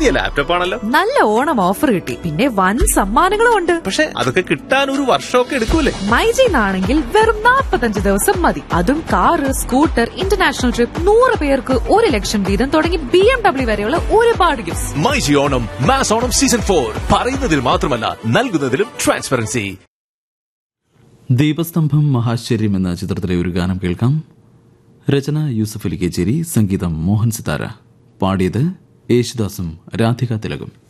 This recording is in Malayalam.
പുതിയ ലാപ്ടോപ്പ് ആണല്ലോ. നല്ല ഓണം ഓഫർ കിട്ടി, പിന്നെ വൻ സമ്മാനങ്ങളും ഉണ്ട്. പക്ഷെ അതൊക്കെ കിട്ടാൻ ഒരു വർഷമൊക്കെ എടുക്കൂലേ? മൈജിന്നാണെങ്കിൽ വെറും 45 ദിവസം മതി. അതും കാറ്, സ്കൂട്ടർ, ഇന്റർനാഷണൽ ട്രിപ്പ്, 100 പേർക്ക് 1 ലക്ഷം വീതം തുടങ്ങി BMW വരെയുള്ള ഒരുപാട് gifts. MyG Onam mass Onam season 4 പറയുന്നതിൽ മാത്രമല്ല നൽകുന്നതിലും ട്രാൻസ്പെറൻസി. ദീപസ്തംഭം മഹാശ്ചര്യം എന്ന ചിത്രത്തിലെ ഒരു ഗാനം കേൾക്കാം. രചന യൂസഫ് അലി കേച്ചേരി, സംഗീതം മോഹൻ സിതാര, പാടിയത് യേശുദാസും രാധിക തിലകും.